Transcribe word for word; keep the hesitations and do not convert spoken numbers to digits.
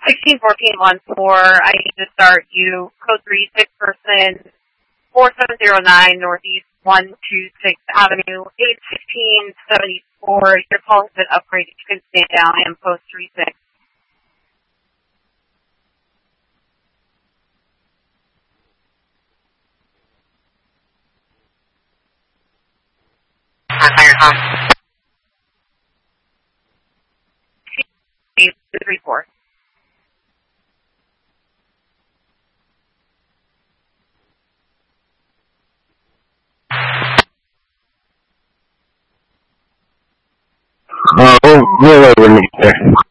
sixteen fourteen one four, I need to start you, code three six person, four seven zero nine Northeast one two six Avenue, eight sixteen seventy-four. Your call has been upgraded. You can stand down and post three six. Three four. Uh, we'll, we'll over there.